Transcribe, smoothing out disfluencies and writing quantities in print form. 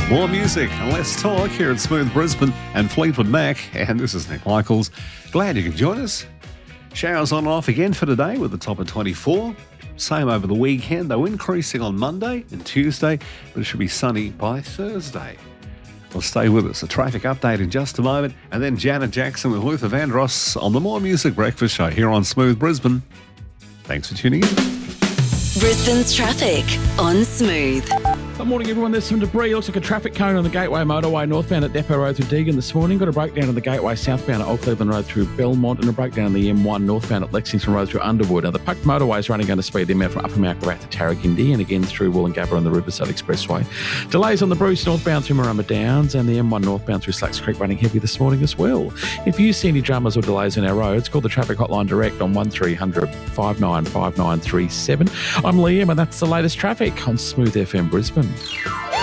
More music and less talk here at Smooth Brisbane and Fleetwood Mac. And this is Nick Michaels. Glad you can join us. Showers on and off again for today with the top of 24. Same over the weekend, though increasing on Monday and Tuesday, but it should be sunny by Thursday. Well, stay with us. A traffic update in just a moment. And then Janet Jackson with Luther Vandross on the More Music Breakfast Show here on Smooth Brisbane. Thanks for tuning in. Brisbane's traffic on Smooth. Good morning, everyone. There's some debris. Looks like a traffic cone on the Gateway Motorway northbound at Depot Road through Deagon this morning. Got a breakdown on the Gateway southbound at Old Cleveland Road through Belmont, and a breakdown on the M1 northbound at Lexington Road through Underwood. Now, the Puck Motorway is running under speed there from Upper Mount Gravatt to Tarragindi, and again through Wollongabba on the Riverside Expressway. Delays on the Bruce northbound through Marumba Downs, and the M1 northbound through Slacks Creek running heavy this morning as well. If you see any dramas or delays on our roads, call the traffic hotline direct on 1300 595937. I'm Liam, and that's the latest traffic on Smooth FM Brisbane.